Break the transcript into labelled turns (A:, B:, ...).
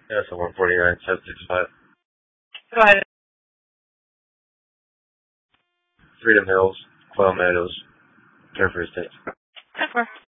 A: Yeah, so 149, 765.
B: Go ahead.
A: Freedom Hills, Quail Meadows, Fairfax Estates.
B: 10-4.